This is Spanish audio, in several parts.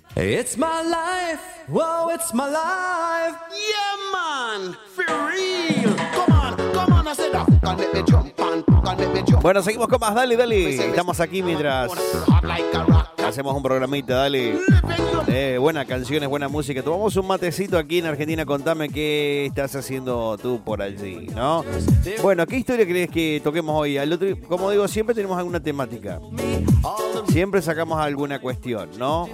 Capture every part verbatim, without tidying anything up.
It's my life, whoa, it's my life. Yeah, man, for real. Come on, come on, I said that. Can let me jump and can let me jump. Bueno, seguimos con más, dale, dale. Estamos aquí mientras hacemos un programita, dale. Eh, buenas canciones, buena música. Tomamos un matecito aquí en Argentina. Contame qué estás haciendo tú por allí, ¿no? Bueno, ¿qué historia crees que toquemos hoy? Al otro, como digo, siempre tenemos alguna temática. Siempre sacamos alguna cuestión, ¿no?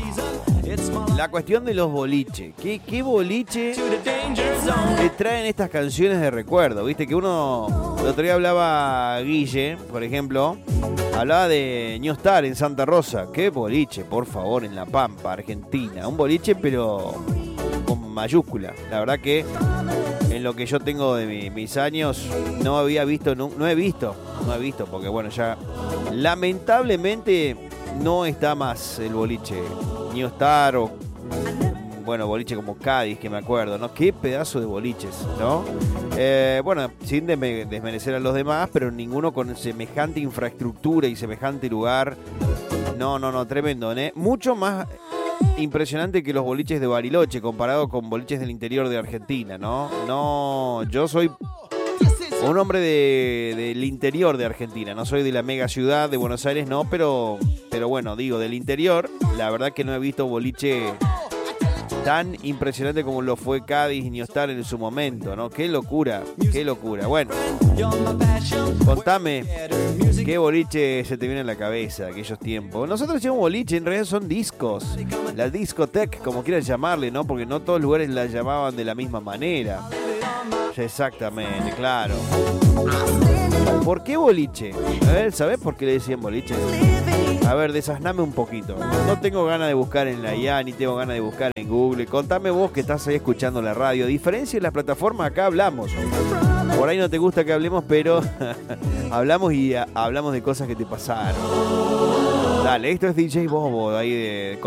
La cuestión de los boliches. ¿Qué, qué boliche te traen estas canciones de recuerdo? Viste que uno, el otro día hablaba Guille, por ejemplo, hablaba de New Star en Santa Rosa. ¿Qué boliche, por favor, en La Pampa, Argentina? Un boliche, pero con mayúscula. La verdad que en lo que yo tengo de mi, mis años no había visto, no, no he visto, no he visto, porque bueno, ya lamentablemente no está más el boliche New Star o, bueno, boliche como Cádiz, que me acuerdo, ¿no? Qué pedazo de boliches, ¿no? Eh, bueno, sin desmerecer a los demás, pero ninguno con semejante infraestructura y semejante lugar. No, no, no, tremendo, ¿eh? Mucho más impresionante que los boliches de Bariloche comparado con boliches del interior de Argentina, ¿no? No, yo soy un hombre de, del interior de Argentina, no soy de la mega ciudad de Buenos Aires, no, pero, pero bueno, digo, del interior, la verdad que no he visto boliche tan impresionante como lo fue Cádiz y New Star en su momento, ¿no? Qué locura, qué locura. Bueno, contame qué boliche se te viene a la cabeza de aquellos tiempos. Nosotros decimos boliche, en realidad son discos, la discoteca, como quieran llamarle, ¿no? Porque no todos los lugares la llamaban de la misma manera. Exactamente, claro. ¿Por qué boliche? A ver, ¿sabés por qué le decían boliche? A ver, desasname un poquito. No tengo ganas de buscar en la I A, ni tengo ganas de buscar en Google. Contame vos que estás ahí escuchando la radio. Diferencia en las plataformas, acá hablamos. Por ahí no te gusta que hablemos, pero hablamos y a, hablamos de cosas que te pasaron. Dale, esto es D J Bobo, ahí de